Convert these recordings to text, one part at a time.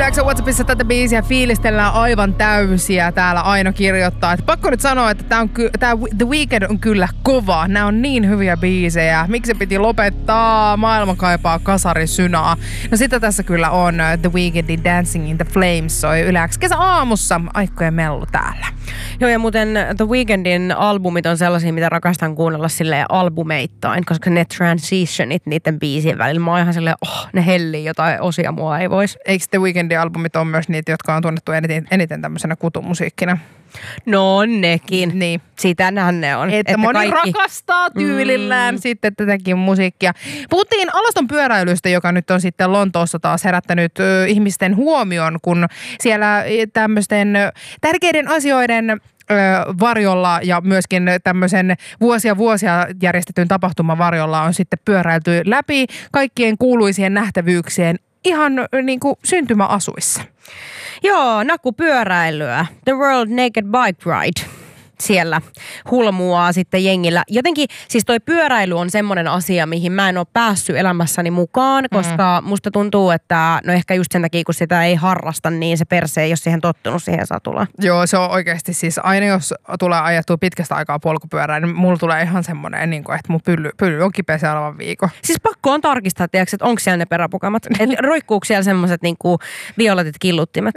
Yleensä WhatsAppissa tätä biisiä fiilistellään aivan täysiä. Täällä Aino kirjoittaa, että pakko nyt sanoa, että tää The Weeknd on kyllä kova. Nämä on niin hyviä biisejä. Miksi se piti lopettaa? Maailma kaipaa kasarisynaa. No sitä tässä kyllä on. The Weekndin Dancing in the Flames soi Yleensä kesäaamussa. Aikkojen mellu täällä. Joo, ja muuten The Weekndin albumit on sellaisia, mitä rakastan kuunnella silleen albumeittain, koska ne transitionit niiden biisien välillä, mä oon ihan silleen, ne hellii jotain osia, mua ei vois. Eikö The Weekndin albumit on myös niitä, jotka on tunnettu eniten tämmöisenä kutumusiikkina? No nekin. Niin. Sitähän ne on. Että moni rakastaa tyylillään sitten tätäkin musiikkia. Puhuttiin alaston pyöräilystä, joka nyt on sitten Lontoossa taas herättänyt ihmisten huomion, kun siellä tämmöisten tärkeiden asioiden varjolla ja myöskin tämmöisen vuosia järjestetyn tapahtuman varjolla on sitten pyöräilty läpi kaikkien kuuluisien nähtävyyksien ihan niin kuin syntymäasuissa. Joo, nakupyöräilyä. The World Naked Bike Ride. Siellä hulmuaa sitten jengillä. Jotenkin, siis toi pyöräily on semmoinen asia, mihin mä en ole päässyt elämässäni mukaan, koska musta tuntuu, että no ehkä just sen takia, kun sitä ei harrasta, niin se perse ei ole siihen tottunut siihen satulaan. Joo, se on oikeasti siis aina jos tulee ajettua pitkästä aikaa polkupyörää, niin mulla tulee ihan semmoinen, niin kuin, että mun pylly on kipeä seuraavan viikon. Siis pakko on tarkistaa, tiedätkö, että onko siellä ne peräpukamat. Että roikkuuko siellä semmoiset niin kuin violetit killuttimet.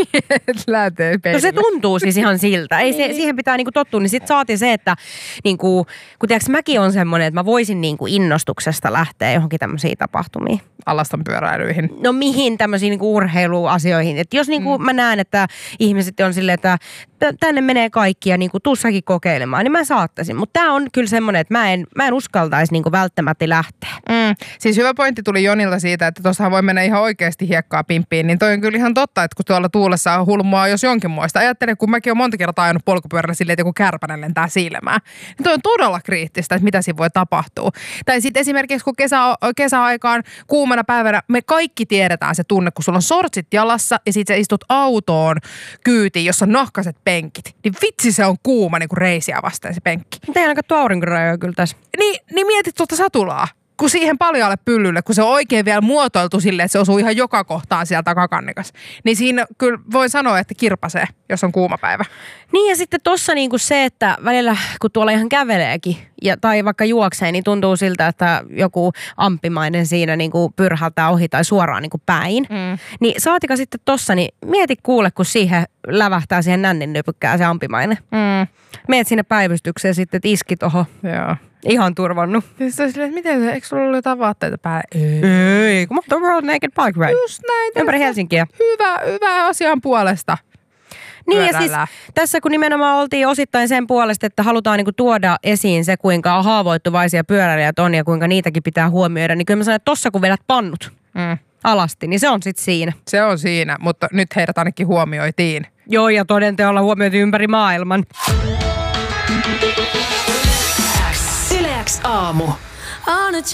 No se tuntuu siis ihan siltä. Ei se, siihen pitää niin kuin tottua, niin sitten saatiin se, että niinku, kun tiedätkö, mäkin on semmoinen, että mä voisin niinku innostuksesta lähteä johonkin tämmöisiin tapahtumiin. Alaston pyöräilyihin. No mihin tämmöisiin niinku urheiluasioihin. Että jos niinku mä näen, että ihmiset on silleen, että tänne menee kaikki ja niinku tussakin kokeilemaan, niin mä saattaisin. Mutta tää on kyllä semmoinen, että mä en uskaltaisi niinku välttämättä lähteä. Siis hyvä pointti tuli Jonilta siitä, että tuossahan voi mennä ihan oikeasti hiekkaa pimppiin, niin toi on kyllä ihan totta, että kun tuolla tuulessa hulmua jos jonkinmoista. Ajattelen, kun mäkin olen monta kertaa ajanut polkupyörällä silleen, että joku kärpänen lentää silmään. Niin toi on todella kriittistä, että mitä siinä voi tapahtua. Tai sitten esimerkiksi kun kesäaikaan kuumana päivänä me kaikki tiedetään se tunne, kun sulla on sortsit jalassa ja sit sä istut autoon kyytiin, jossa on nahkaset penkit. Niin vitsi se on kuuma niin kuin reisiä vasten se penkki. Mutta ei ainakaan tuo aurinkorajoja kyllä tässä. Niin mietit tuota satulaa. Kun siihen paljalle pyllylle, kun se on oikein vielä muotoiltu silleen, että se osuu ihan joka kohtaan sieltä takakannikas. Niin siinä kyllä voi sanoa, että kirpasee, jos on kuuma päivä. Niin ja sitten tossa niinku se, että välillä kun tuolla ihan käveleekin tai vaikka juoksee, niin tuntuu siltä, että joku ampimainen siinä niinku pyrhältää ohi tai suoraan niinku päin. Niin saatika sitten tossa, niin mieti kuule, kun siihen lävähtää siihen nännin nypykkää se ampimainen. Meet sinne päivystykseen sitten, että iski tohon. Joo. Ihan turvannut. Siis on silleen, että miten se, eikö sulla ollut jotain vaatteita päällä? Ei, kun The World Naked Bike Ride. Just näin. Ympäri Helsinkiä. Hyvä asian puolesta. Niin ja siis tässä kun nimenomaan oltiin osittain sen puolesta, että halutaan niinku tuoda esiin se, kuinka haavoittuvaisia pyöräilijät on ja kuinka niitäkin pitää huomioida, niin kyllä mä sanon, että tossa kun vedät pannut alasti, niin se on sitten siinä. Se on siinä, mutta nyt heidät ainakin huomioitiin. Joo, ja todenteolla huomioitiin ympäri maailman. Yle X aamu. On a